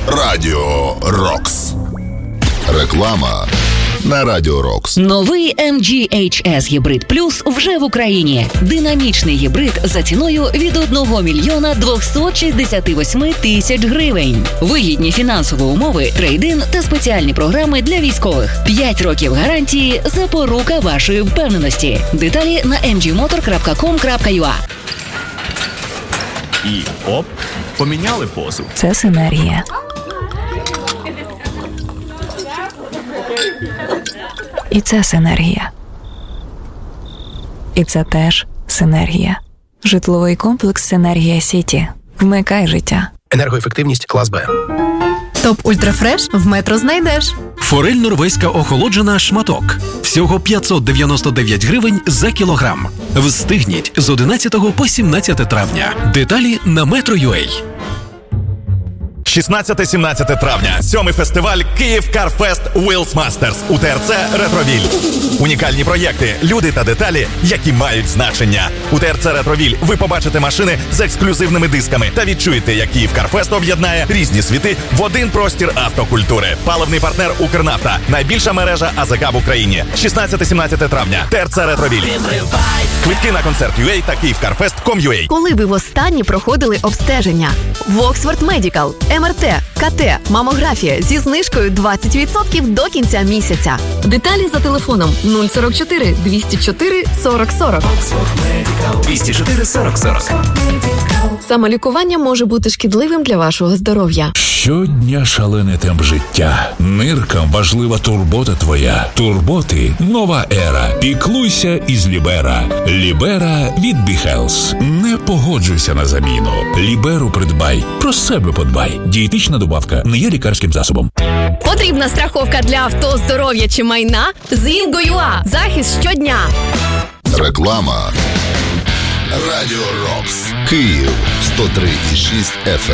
Радіо Рокс. Реклама на Радіо Рокс. Новий MG HS Hybrid Plus вже в Україні. Динамічний гібрид за ціною від 1 мільйона 268 тисяч гривень. Вигідні фінансові умови, трейд-ін та спеціальні програми для військових. 5 років гарантії – запорука вашої впевненості. Деталі на mgmotor.com.ua. І оп, поміняли позу. Це синергія. І це синергія. І це теж синергія. Житловий комплекс «Синергія Сіті». Вмикай життя. Енергоефективність клас Б. Топ Ультрафреш в Метро знайдеш. Форель норвезька охолоджена шматок. Всього 599 гривень за кілограм. Встигніть з 11 по 17 травня. Деталі на Metro.ua. 16-17 травня. 7-й фестиваль Київ Карфест Wheels Masters у ТРЦ Ретровіль. Унікальні проєкти, люди та деталі, які мають значення. У ТРЦ Ретровіль ви побачите машини з ексклюзивними дисками та відчуєте, як Київ Карфест об'єднає різні світи в один простір автокультури. Паливний партнер Укрнафта. Найбільша мережа АЗК в Україні. 16-17 травня. ТРЦ Ретровіль. Квитки на концерт UA та KievCarFest.com.ua. Коли ви востаннє проходили обстеження? В Оксфорд Медикал. МРТ, КТ, мамографія зі знижкою 20% до кінця місяця. Деталі за телефоном 044 204 40 40. 204 40 40. Самолікування може бути шкідливим для вашого здоров'я. Щодня шалений темп життя. Ниркам важлива турбота твоя. Турботи – нова ера. Піклуйся із Лібера. Лібера від BeHealth. Не погоджуйся на заміну. Ліберу придбай. Про себе подбай. Дієтична добавка не є лікарським засобом. Потрібна страховка для авто, здоров'я чи майна? З Інго.ua. Захист щодня. Реклама. Радіо Рокс. Київ 103,6 FM.